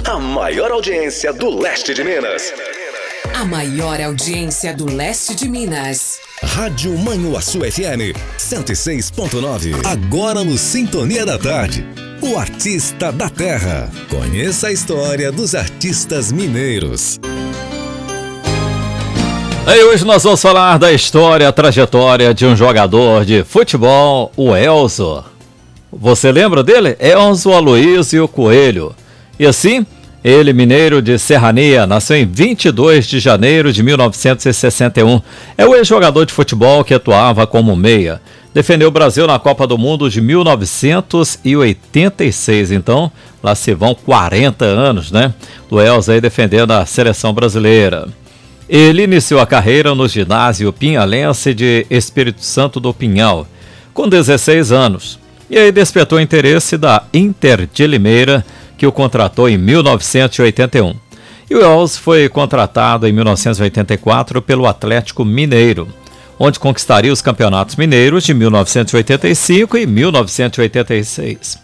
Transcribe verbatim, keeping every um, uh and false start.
A maior audiência do leste de Minas. A maior audiência do leste de Minas. Rádio Manhuaçu F M cento e seis ponto nove. Agora no Sintonia da Tarde. O artista da terra. Conheça a história dos artistas mineiros. E hoje nós vamos falar da história, a trajetória de um jogador de futebol, o Elzo. Você lembra dele? Elzo Aloísio Coelho. E assim, ele, mineiro de Serrania, nasceu em vinte e dois de janeiro de mil novecentos e sessenta e um. É o ex-jogador de futebol que atuava como meia. Defendeu o Brasil na Copa do Mundo de mil novecentos e oitenta e seis. Então, lá se vão quarenta anos, né? Do Elzo aí defendendo a seleção brasileira. Ele iniciou a carreira no ginásio Pinhalense de Espírito Santo do Pinhal, com dezesseis anos. E aí despertou o interesse da Inter de Limeira, que o contratou em mil novecentos e oitenta e um. E o Elzo foi contratado em mil novecentos e oitenta e quatro pelo Atlético Mineiro, onde conquistaria os campeonatos mineiros de mil novecentos e oitenta e cinco e mil novecentos e oitenta e seis.